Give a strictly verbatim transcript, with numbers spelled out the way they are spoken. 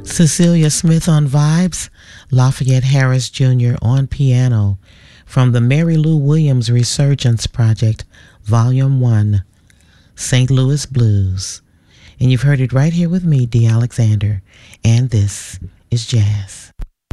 Cecilia Smith on vibes, Lafayette Harris Junior on piano from the Mary Lou Williams Resurgence Project, Volume one, Saint Louis Blues. And you've heard it right here with me, Dee Alexander, and this is Jazz.